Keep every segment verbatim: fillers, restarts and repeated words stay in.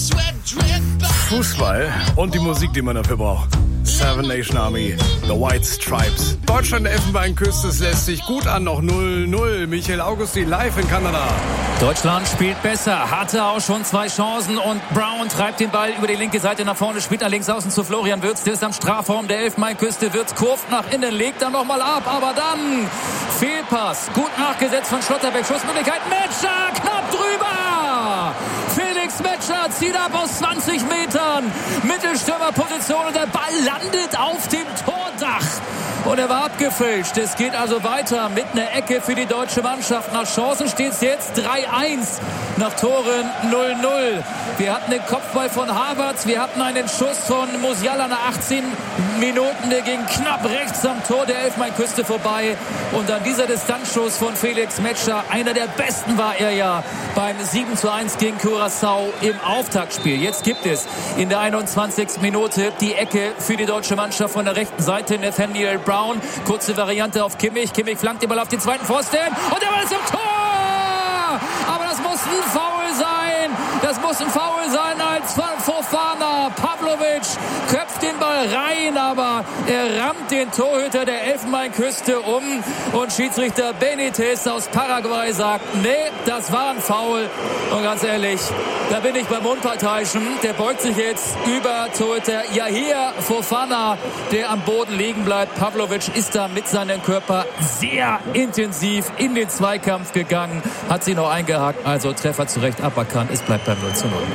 Fußball und die Musik, die man dafür braucht. Seven Nation Army, The White Stripes. Deutschland, Elfenbeinküste, es lässt sich gut an, noch null null. Michael Augustin live in Kanada. Deutschland spielt besser, hatte auch schon zwei Chancen und Brown treibt den Ball über die linke Seite nach vorne, spielt nach links außen zu Florian Wirtz, der ist am Strafraum der Elfenbeinküste. Wirtz kurvt nach innen, legt dann nochmal ab, aber dann Fehlpass, gut nachgesetzt von Schlotterbeck, Schussmöglichkeit, Metscher, knapp drüber! Felix Metscher zieht ab aus zwanzig Metern, Mittelstürmerposition und der Ball landet auf dem Tordach. Und er war abgefälscht. Es geht also weiter mit einer Ecke für die deutsche Mannschaft. Nach Chancen steht es jetzt drei eins. Nach Toren null null. Wir hatten den Kopfball von Havertz. Wir hatten einen Schuss von Musiala nach achtzehn Minuten. Der ging knapp rechts am Tor der Elfenbeinküste vorbei. Und dann dieser Distanzschuss von Felix Metscher. Einer der besten war er ja beim sieben zu eins gegen Curaçao im Auftaktspiel. Jetzt gibt es in der einundzwanzigsten Minute die Ecke für die deutsche Mannschaft von der rechten Seite. Nathaniel Brown. Kurze Variante auf Kimmich. Kimmich flankt den Ball auf den zweiten Pfosten. Und der Ball ist im Tor! Aber das muss ein Foul sein. Das muss ein Foul sein als Fofana. Pavlovic köpft den Ball rein, aber er rammt den Torhüter der Elfenbeinküste um. Und Schiedsrichter Benitez aus Paraguay sagt, nee, das war ein Foul. Und ganz ehrlich, da bin ich beim Unparteiischen. Der beugt sich jetzt über Torhüter Yahia Fofana, der am Boden liegen bleibt. Pavlovic ist da mit seinem Körper sehr intensiv in den Zweikampf gegangen, hat sie noch eingehakt, also Treffer zurecht aberkannt. Es bleibt beim null zu null.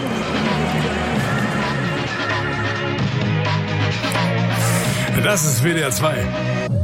Das ist W D R zwei.